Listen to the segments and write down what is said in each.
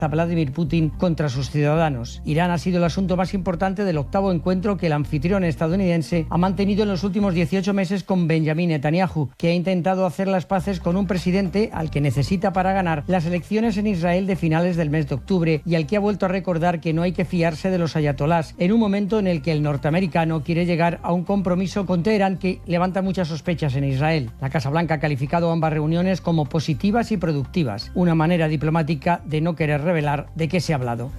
a Vladimir Putin contra sus ciudadanos. Irán ha sido el asunto más importante del octavo encuentro que el anfitrión estadounidense ha mantenido en los últimos 18 meses con Benjamin Netanyahu, que ha intentado hacer las paces con un presidente al que necesita para ganar las elecciones en Israel de finales del mes de octubre y al que ha vuelto a recordar que no hay que fiarse de los ayatolás en un momento en el que el norteamericano quiere llegar a un compromiso con Teherán que levanta muchas sospechas en Israel. La Casa Blanca ha calificado ambas reuniones como positivas y productivas, una manera diplomática de no querer revelar de qué se ha hablado.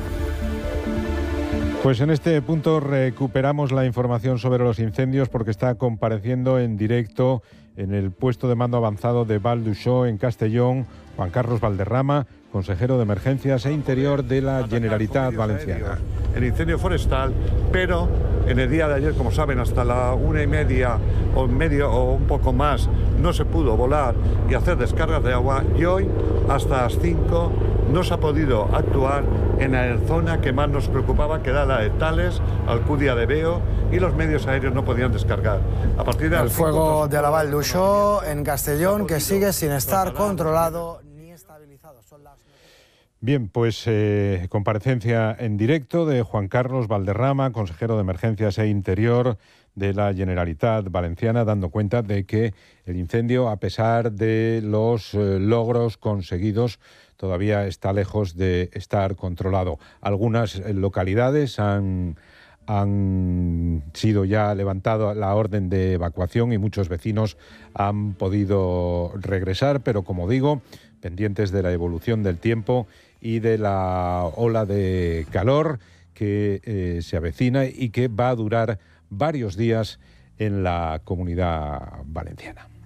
Pues en este punto recuperamos la información sobre los incendios porque está compareciendo en directo en el puesto de mando avanzado de Val d'Uixó en Castellón Juan Carlos Valderrama, consejero de Emergencias e Interior de la Generalitat Valenciana. El incendio forestal, pero en el día de ayer, como saben, hasta la 1:30 o un poco más no se pudo volar y hacer descargas de agua, y hoy hasta las 5 no se ha podido actuar en la zona que más nos preocupaba, que era la de Tales, Alcúdia de Veo, y los medios aéreos no podían descargar. A partir de el fuego de la Val d'Uixó en Castellón, que sigue sin estar controlado ni estabilizado. Bien, pues comparecencia en directo de Juan Carlos Valderrama, consejero de Emergencias e Interior de la Generalitat Valenciana, dando cuenta de que el incendio, a pesar de los logros conseguidos, todavía está lejos de estar controlado. Algunas localidades han sido ya levantada la orden de evacuación y muchos vecinos han podido regresar, pero como digo, pendientes de la evolución del tiempo y de la ola de calor que se avecina y que va a durar varios días en la Comunidad Valenciana.